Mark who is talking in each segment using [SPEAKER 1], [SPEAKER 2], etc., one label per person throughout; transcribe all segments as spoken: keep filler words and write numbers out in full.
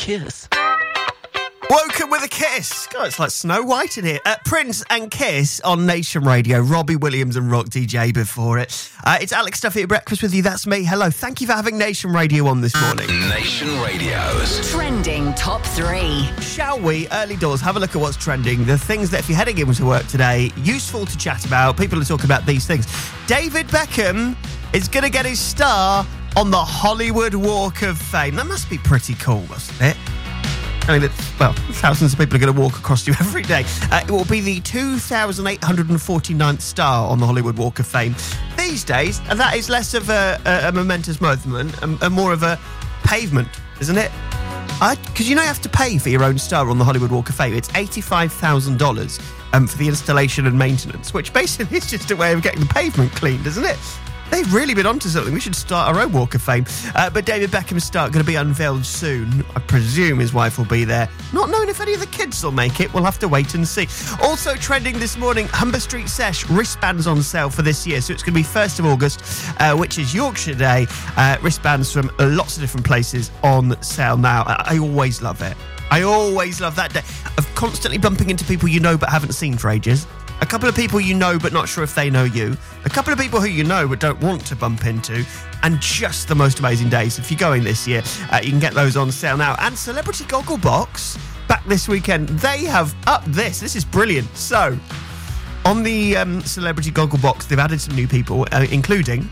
[SPEAKER 1] kiss.
[SPEAKER 2] Woken with a kiss. God, it's like Snow White in here. Uh, Prince and Kiss on Nation Radio. Robbie Williams and Rock D J before it. Uh, it's Alex Duffy at breakfast with you. That's me. Hello. Thank you for having Nation Radio on this morning.
[SPEAKER 3] Nation Radio's
[SPEAKER 4] Trending Top three.
[SPEAKER 2] Shall we, early doors, have a look at what's trending? The things that if you're heading into work today, useful to chat about. People are talking about these things. David Beckham is going to get his star on the Hollywood Walk of Fame. That must be pretty cool, mustn't it? I mean, it's, well, thousands of people are going to walk across you every day. Uh, it will be the two thousand eight hundred forty-ninth star on the Hollywood Walk of Fame. These days, and that is less of a, a, a momentous moment and, and more of a pavement, isn't it? Because you know you have to pay for your own star on the Hollywood Walk of Fame. It's eighty-five thousand dollars um, for the installation and maintenance, which basically is just a way of getting the pavement cleaned, isn't it? They've really been onto something. We should start our own Walk of Fame. Uh, but David Beckham's start going to be unveiled soon. I presume his wife will be there. Not knowing if any of the kids will make it. We'll have to wait and see. Also trending this morning, Humber Street Sesh wristbands on sale for this year. So it's going to be first of August, uh, which is Yorkshire Day. Uh, wristbands from lots of different places on sale now. I, I always love it. I always love that day of constantly bumping into people you know but haven't seen for ages. A couple of people you know but not sure if they know you. A couple of people who you know but don't want to bump into. And just the most amazing days. If you're going this year, uh, you can get those on sale now. And Celebrity Gogglebox, back this weekend, they have upped this. This is brilliant. So, on the um, Celebrity Gogglebox, they've added some new people, uh, including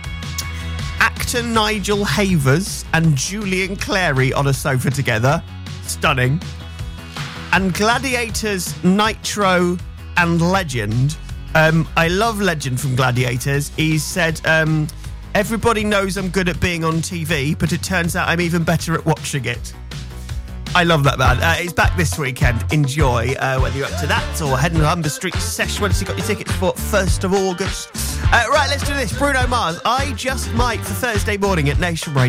[SPEAKER 2] actor Nigel Havers and Julian Clary on a sofa together. Stunning. And Gladiators Nitro and Legend. Um, I love Legend from Gladiators. He said, um, everybody knows I'm good at being on T V, but it turns out I'm even better at watching it. I love that, man. Uh, it's back this weekend. Enjoy, uh, whether you're up to that or heading to Humber Street Sesh once you've got your tickets for first of August. Uh, right, let's do this. Bruno Mars, I Just Might for Thursday morning at Nation Radio.